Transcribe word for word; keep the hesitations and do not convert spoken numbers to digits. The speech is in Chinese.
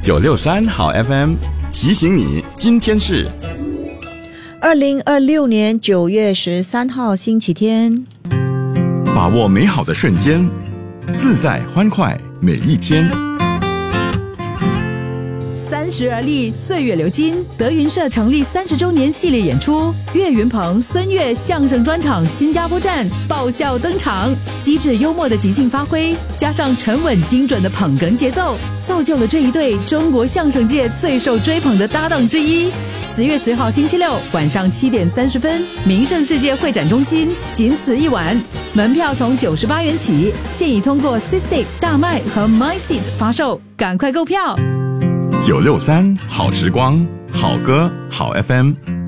九六三好 F M 提醒你，今天是二零二六年九月十三号星期天。 把握美好的瞬间，自在欢快每一天。 三十而立，岁月流金。德云社成立三十周年系列演出，岳云鹏、孙越相声专场新加坡站爆笑登场，机智幽默的即兴发挥，加上沉稳精准的捧哏节奏，造就了这一对中国相声界最受追捧的搭档之一。十月十号星期六晚上七点三十分，名盛世界会展中心，仅此一晚，门票从九十八元起，现已通过 Sistic、大麦和 MySeat 发售，赶快购票。 九六三好时光，好歌好 F M。